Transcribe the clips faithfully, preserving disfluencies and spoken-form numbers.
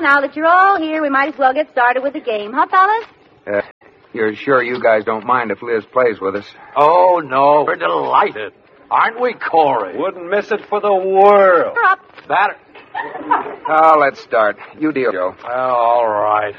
Now that you're all here, we might as well get started with the game. Huh, fellas? Uh, you're sure you guys don't mind if Liz plays with us? Oh, no. We're delighted. Aren't we, Corey? Wouldn't miss it for the world. You're up. That... Oh, let's start. You deal, Joe. Well, all right.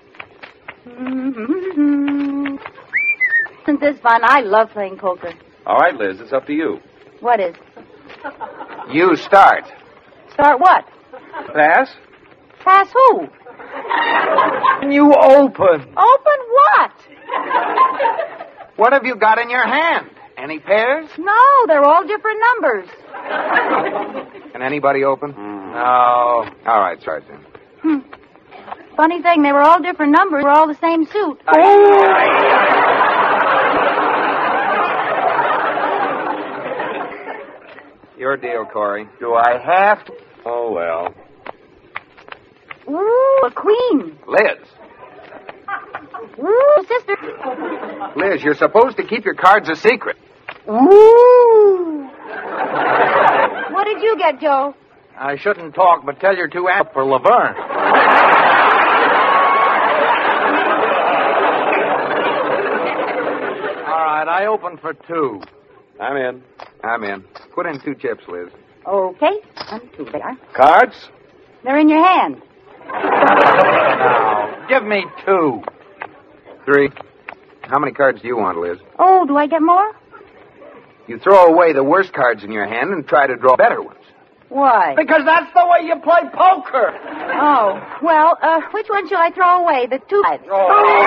Mm-hmm. Isn't this fun? I love playing poker. All right, Liz, it's up to you. What is? You start. Start what? Pass? Pass who? You open. Open what? What have you got in your hand? Any pairs? No, they're all different numbers. Can anybody open? Mm. No. All right, start then. Hmm. Funny thing, they were all different numbers. They were all the same suit. Your deal, Corey. Do I have to? Oh, well. Ooh, a queen. Liz. Ooh, sister. Liz, you're supposed to keep your cards a secret. Ooh. What did you get, Joe? I shouldn't talk, but tell your two amp for Laverne. All right, I open for two. I'm in. I'm in. Put in two chips, Liz. Okay, one, two, they are. Cards? They're in your hand. Now, give me two. Three. How many cards do you want, Liz? Oh, do I get more? You throw away the worst cards in your hand and try to draw better ones. Why? Because that's the way you play poker. Oh, well, uh, which one shall I throw away? The two. Oh.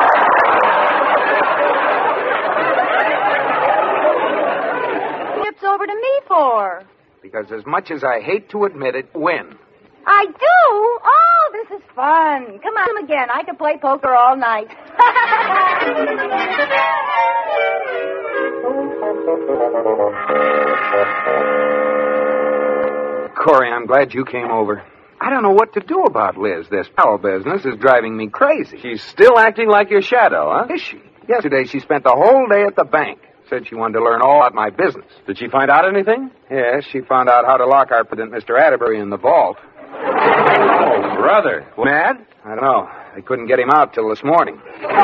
Chips over to me for? Because as much as I hate to admit it, win. I do? Oh, this is fun. Come on again. I could play poker all night. Corey, I'm glad you came over. I don't know what to do about Liz. This pal business is driving me crazy. She's still acting like your shadow, huh? Is she? Yesterday she spent the whole day at the bank. Said she wanted to learn all about my business. Did she find out anything? Yes, she found out how to lock our president, Mister Atterbury, in the vault. Oh, brother. Mad? I don't know. They couldn't get him out till this morning.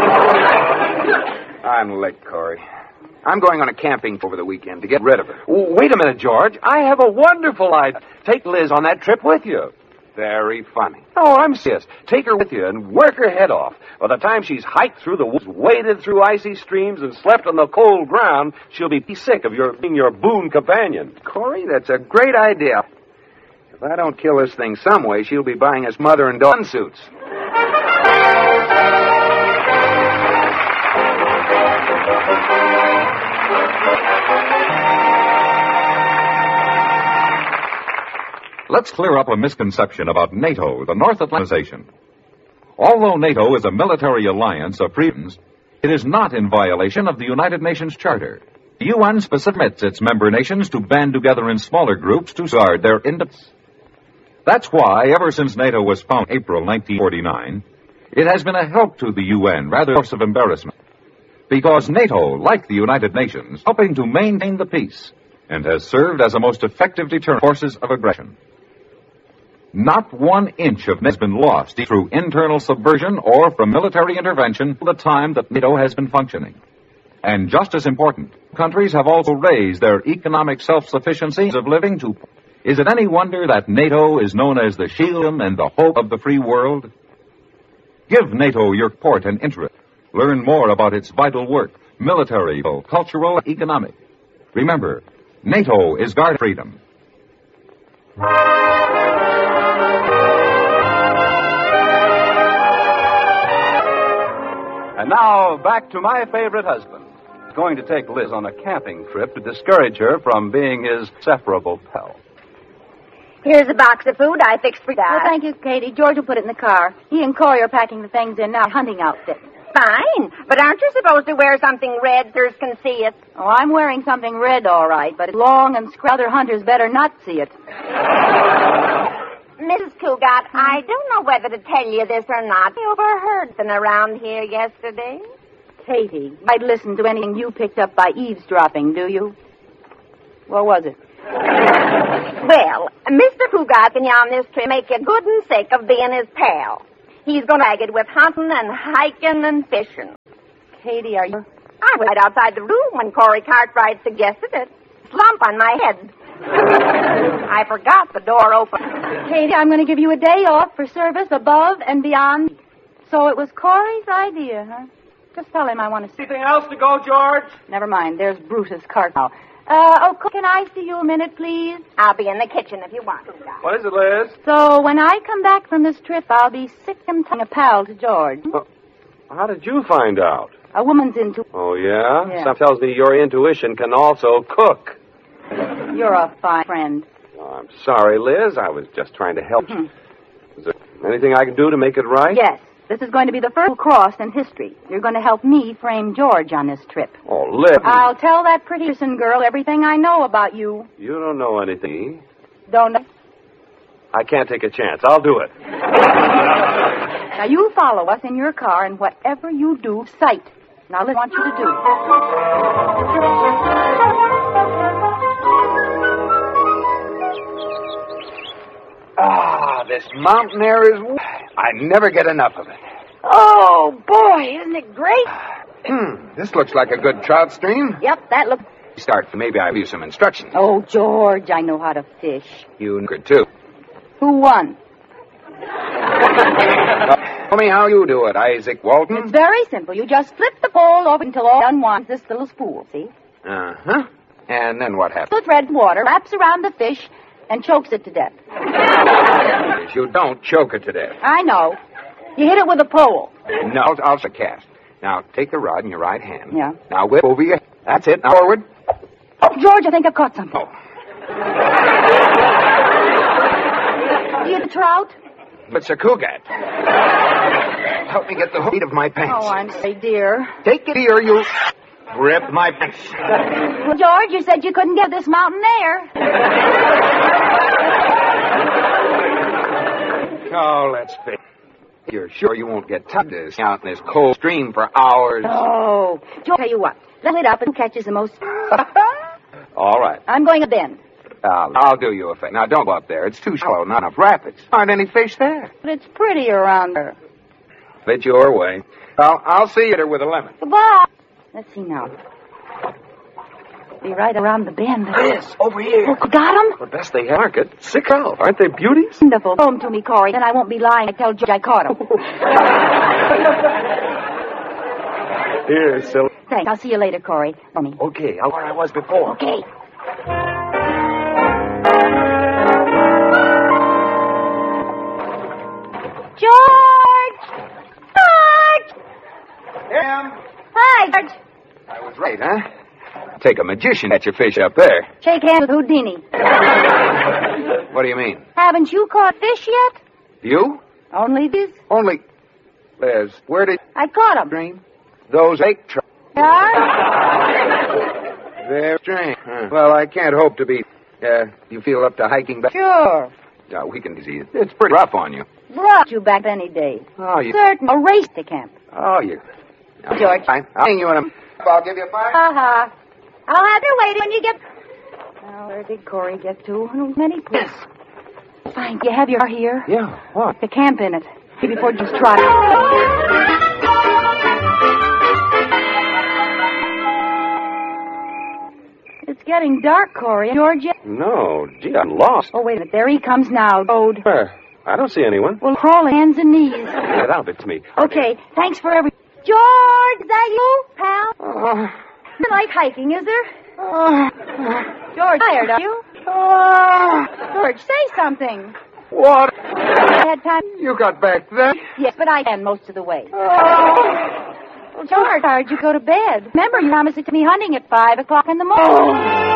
I'm licked, Corey. I'm going on a camping over the weekend to get rid of her. Wait a minute, George. I have a wonderful idea. Take Liz on that trip with you. Very funny. Oh, I'm serious. Take her with you and work her head off. By the time she's hiked through the woods, waded through icy streams, and slept on the cold ground, she'll be sick of your being your boon companion. Corey, that's a great idea. If I don't kill this thing some way, she'll be buying us mother and daughter suits. Let's clear up a misconception about NATO, the North Atlanticization. Although NATO is a military alliance of free nations, it is not in violation of the United Nations Charter. The U N specifically permits its member nations to band together in smaller groups to guard their independence. That's why, ever since NATO was founded in April nineteen forty-nine, it has been a help to the U N rather than a source of embarrassment. Because NATO, like the United Nations, is helping to maintain the peace and has served as a most effective deterrent to forces of aggression. Not one inch of NATO has been lost through internal subversion or from military intervention the time that NATO has been functioning. And just as important, countries have also raised their economic self-sufficiency of living to. Is it any wonder that NATO is known as the shield and the hope of the free world? Give NATO your support and interest. Learn more about its vital work, military, cultural, and economic. Remember, NATO is guarding freedom. And now, back to my favorite husband. He's going to take Liz on a camping trip to discourage her from being his inseparable pal. Here's a box of food I fixed for Dad. Well, thank you, Katie. George will put it in the car. He and Corey are packing the things in now. Hunting outfit. Fine, but aren't you supposed to wear something red so others can see it? Oh, I'm wearing something red, all right, but it's long and scr- other hunters better not see it. Missus Cougat, hmm? I don't know whether to tell you this or not. I overheard them around here yesterday. Katie, I'd listen to anything you picked up by eavesdropping, do you? What was it? Well, Mister Pooh got me on this trip make you good and sick of being his pal. He's going to bag it with hunting and hiking and fishing. Katie, are you... I was right outside the room when Corey Cartwright suggested it. Slump on my head. I forgot the door open. Katie, I'm going to give you a day off for service above and beyond. So it was Corey's idea, huh? Just tell him I want to see. Anything else to go, George? Never mind. There's Brutus Cart now. Uh, oh, can I see you a minute, please? I'll be in the kitchen if you want to. What is it, Liz? So when I come back from this trip, I'll be sick and tired of a pal to George. Oh, how did you find out? A woman's into... Oh, yeah? Yeah. Some tells me your intuition can also cook. You're a fine friend. Oh, I'm sorry, Liz. I was just trying to help you. Is there anything I can do to make it right? Yes. This is going to be the first cross in history. You're going to help me frame George on this trip. Oh, Liz. I'll tell that pretty Pearson girl everything I know about you. You don't know anything. Don't I? I can't take a chance. I'll do it. Now, you follow us in your car, and whatever you do, sight. Now, let's want you to do. Ah, this mountain air is... I never get enough of it. Oh, boy, isn't it great? This looks like a good trout stream. Yep, that looks... Start, maybe I'll give you some instructions. Oh, George, I know how to fish. You could, too. Who won? Uh, tell me how you do it, Isaac Walton. It's very simple. You just flip the pole over until all unwinds this little spool, see? Uh-huh. And then what happens? The thread water wraps around the fish and chokes it to death. You don't choke it to death. I know. You hit it with a pole. No, I'll, I'll cast. Now, take the rod in your right hand. Yeah. Now, whip over your... That's it. Now, forward. Oh, George, I think I've caught something. Oh. You get the trout? It's a cougat. Help me get the hook of my pants. Oh, I'm sorry, dear. Take it here, you... Rip my pants. Well, George, you said you couldn't get this mountain air. Oh, let's face. You're sure you won't get tired of this out in this cold stream for hours? Oh, George, tell you what. Let it up and who catches the most. All right. I'm going to bend. I'll, I'll do you a favor. Now, don't go up there. It's too shallow, not enough rapids. Aren't any fish there. But it's pretty around there. Fit your way. I'll, I'll see you there with a lemon. Goodbye. Let's see now. Be right around the bend. Yes, over here. Oh, got him? The best they have. Market. Sick out. Aren't they beauties? Wonderful. Show him to me, Corey. Then I won't be lying. I tell George I caught him. Here, silly. Thanks. I'll see you later, Corey. Mommy. Okay, I'll where I was before. Okay. George! George! Em. Hi, George. I was right, huh? Take a magician at your fish up there. Shake hands with Houdini. What do you mean? Haven't you caught fish yet? You? Only this. Only... Liz, where did... I caught him. Dream? Those lake trout. Yeah? They're strange. Huh. Well, I can't hope to be... Uh, you feel up to hiking back? Sure. No, we can see it. It's pretty rough on you. Brought you back any day. Oh, you... Certain. A race to camp. Oh, you... No, George. Fine. I'll hang you in a... I'll give you a five. Ha-ha. I'll have you waiting when you get... Now, where did Corey get to? Oh, many places. Fine. You have your car here? Yeah, what? The camp in it. Before you just try it. It's getting dark, Corey. Georgia? No, gee, I'm lost. Oh, wait a minute. There he comes now, Road. Where? I don't see anyone. Well, crawling hands and knees. Get out, it's me. Okay, thanks for every... George, is that you, pal? Uh, You like hiking, is there? uh, George, tired, are you? uh, George, say something. what? I had time. You got back then? Yes, but I can most of the way. Uh, Well, George, how did you go to bed? Remember, you promised to me hunting at five o'clock in the morning.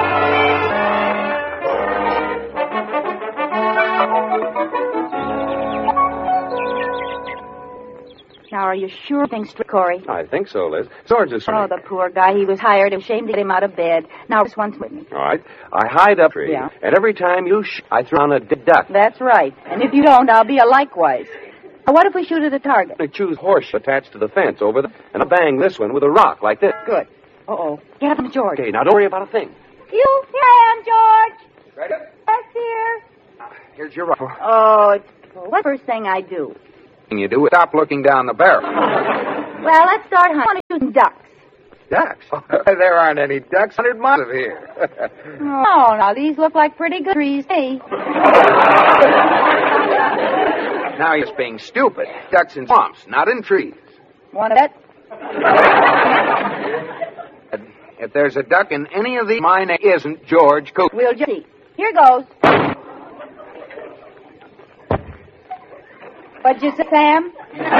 Now, are you sure things straight, Corey? I think so, Liz. George is... Oh, the poor guy. He was hired. Ashamed to get him out of bed. Now, this one's with me. All right. I hide up tree. Yeah. And every time you sh... I throw on a dead duck. That's right. And if you don't, I'll be a likewise. Now, what if we shoot at a target? I choose horse attached to the fence over the... And I bang this one with a rock like this. Good. Uh-oh. Get up, George. Okay, now don't worry about a thing. You? Here I am, George. Ready? Yes, dear. Here's your rifle. Oh, it's cool. What's the first thing I do? Thing you do is stop looking down the barrel. Well, let's start hunting. I want to shoot some ducks. Ducks? There aren't any ducks a hundred miles of here. Oh, now, these look like pretty good trees, hey. Now you're just being stupid. Ducks in swamps, not in trees. Want it? If there's a duck in any of these, my name isn't George Cooper. We'll just see. Here goes. What'd you say, Sam?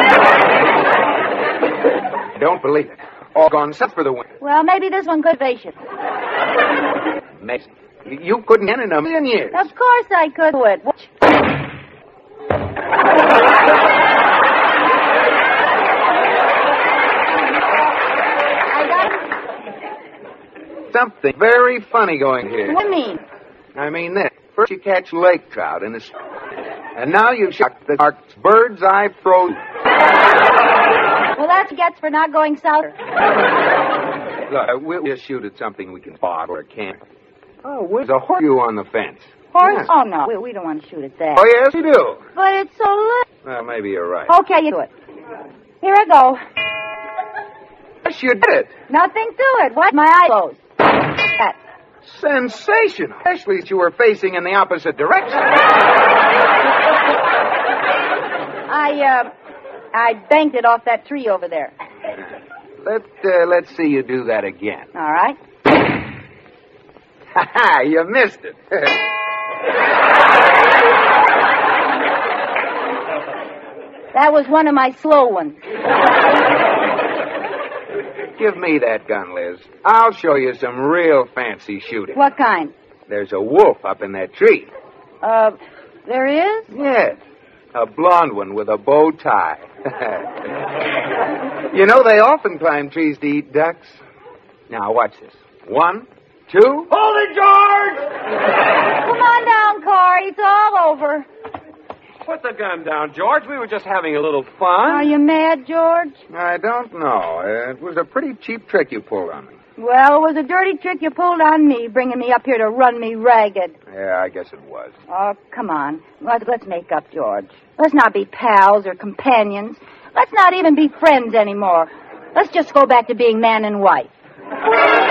I don't believe it. All gone south for the winter. Well, maybe this one could vacation. Amazing. You couldn't get in a million years. Of course I could do it. Watch. Something very funny going here. What do you mean? I mean this. First you catch lake trout in the stream. And now you've shot the shark's bird's eye froze. Well, that's what gets for not going south. Look, we'll just shoot at something we can spot or can. Oh, there's a horseshoe on the fence. Horse? Yeah. Oh, no. We, we don't want to shoot at that. Oh, yes, you do. But it's so little. Well, maybe you're right. Okay, you do it. Here I go. Yes, you did it. Nothing to it. Watch my eye closed. That. Sensational. Especially as you were facing in the opposite direction. I, uh, I banked it off that tree over there. Let, uh, let's see you do that again. All right. Ha ha, you missed it. That was one of my slow ones. Give me that gun, Liz. I'll show you some real fancy shooting. What kind? There's a wolf up in that tree. Uh, there is? Yes. A blonde one with a bow tie. You know, they often climb trees to eat ducks. Now, watch this. One, two. Hold it, George! Come on down, Corey. It's all over. Put the gun down, George. We were just having a little fun. Are you mad, George? I don't know. Uh, it was a pretty cheap trick you pulled on me. Well, it was a dirty trick you pulled on me, bringing me up here to run me ragged. Yeah, I guess it was. Oh, come on. Let's, let's make up, George. Let's not be pals or companions. Let's not even be friends anymore. Let's just go back to being man and wife.